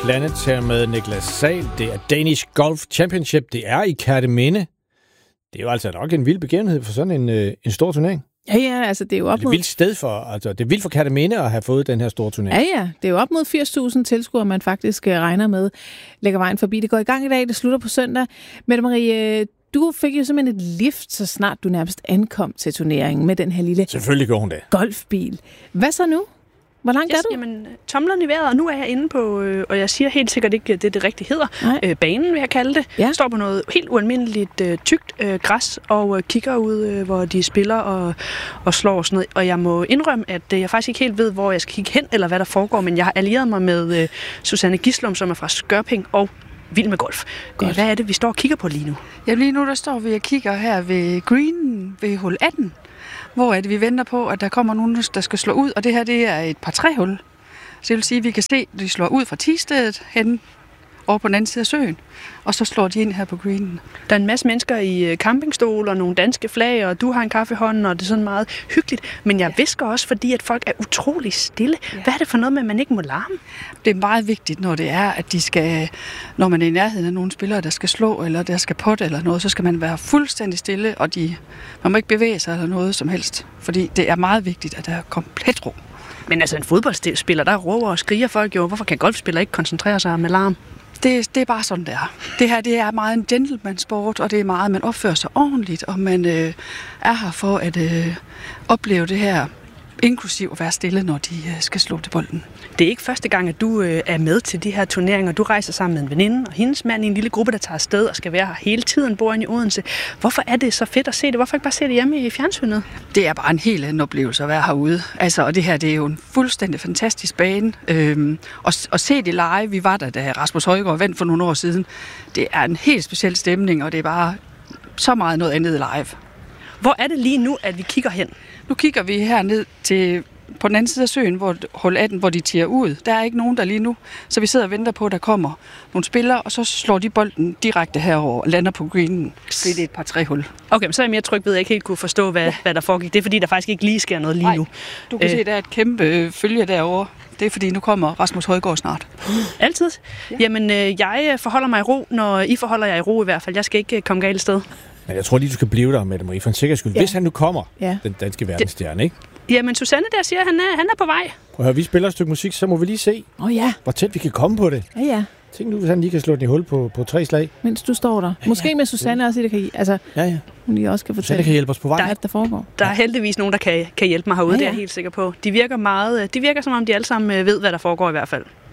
Planet her med Niklas Sahl. Det er Danish Golf Championship. Det er i Kerteminde. Det er jo altså nok en vild begivenhed for sådan en stor turnering. Ja, altså det er jo op mod... Det er vildt sted for, altså det er vildt for Kerteminde at have fået den her store turnering. Ja, det er jo op mod 80.000 tilskuere, man faktisk regner med lægger vejen forbi. Det går i gang i dag, det slutter på søndag. Mette Marie, du fik jo simpelthen et lift, så snart du nærmest ankom til turneringen med den her lille... Selvfølgelig går hun det. Golfbil. Hvad så nu? Hvor langt er du? Jamen, tomlerne i vejret, og nu er jeg inde på, og jeg siger helt sikkert ikke, det rigtigt hedder, banen vil jeg kalde det. Ja. Står på noget helt ualmindeligt tykt græs, og kigger ud, hvor de spiller og slår og sådan noget. Og jeg må indrømme, at jeg faktisk ikke helt ved, hvor jeg skal kigge hen, eller hvad der foregår, men jeg har allieret mig med Susanne Gislum, som er fra Skørping og Vild med Golf. Hvad er det, vi står og kigger på lige nu? Ja, lige nu der står vi og kigger her ved greenen ved hul 18. Hvor er det, vi venter på, at der kommer nogen, der skal slå ud, og det her, det er et par træhul. Så det vil sige, at vi kan se, at de slår ud fra tee-stedet hen over på den anden side af søen, og så slår de ind her på greenen. Der er en masse mennesker i campingstol og nogle danske flag, og du har en kaffe i hånden, og det er sådan meget hyggeligt. Men jeg visker også, fordi at folk er utrolig stille. Ja. Hvad er det for noget med, at man ikke må larme? Det er meget vigtigt, når det er, at de skal, når man er i nærheden af nogle spillere, der skal slå, eller der skal potte eller noget, så skal man være fuldstændig stille, og man må ikke bevæge sig eller noget som helst. Fordi det er meget vigtigt, at der er komplet ro. Men altså en fodboldspiller, der råber og skriger folk jo. Hvorfor kan golfspillere ikke koncentrere sig med larm? Det er bare sådan, det er. Det her, det er meget en gentleman-sport, og det er meget, man opfører sig ordentligt, og man er her for at opleve det her, inklusiv at være stille, når de skal slå til bolden. Det er ikke første gang, at du er med til de her turneringer. Du rejser sammen med en veninde og hendes mand i en lille gruppe, der tager afsted og skal være her hele tiden, bor inde i Odense. Hvorfor er det så fedt at se det? Hvorfor ikke bare se det hjemme i fjernsynet? Det er bare en helt anden oplevelse at være herude. Altså, og det her, det er jo en fuldstændig fantastisk bane. Og se det live, vi var der, da Rasmus Højgaard vandt for nogle år siden. Det er en helt speciel stemning, og det er bare så meget noget andet live. Hvor er det lige nu, at vi kigger hen? Nu kigger vi herned til på den anden side af søen, hvor hul 18, hvor de tiger ud. Der er ikke nogen der lige nu, så vi sidder og venter på, at der kommer nogle spillere, og så slår de bolden direkte herover og lander på greenen. Det er et par træhul. Okay, men så er jeg mere tryg ved, at jeg ikke helt kunne forstå, hvad der foregik. Det er fordi, der faktisk ikke lige sker noget lige nu. Du kan se, der er et kæmpe følge derovre. Det er fordi, nu kommer Rasmus Højgaard snart. Altid? Ja. Jamen, jeg forholder mig i ro, når I forholder jer i ro i hvert fald. Jeg skal ikke komme galt sted. Men jeg tror lige, du skal blive der med det, for en sikkerheds skyld. Ja. Hvis han nu kommer, den danske verdensstjerne, ikke? Jamen, Susanne der siger, at han er på vej. Prøv at høre, vi spiller et stykke musik, så må vi lige se, hvor tæt vi kan komme på det. Ja. Tænk nu, hvis han lige kan slå den i hul på 3 slag. Mens du står der. Måske med Susanne også, det kan hun lige også kan fortælle. Susanne kan hjælpe os på vej. Der foregår. Der er heldigvis nogen, der kan hjælpe mig herude, det er jeg helt sikker på. De virker som om de alle sammen ved, hvad der foregår i hvert fald.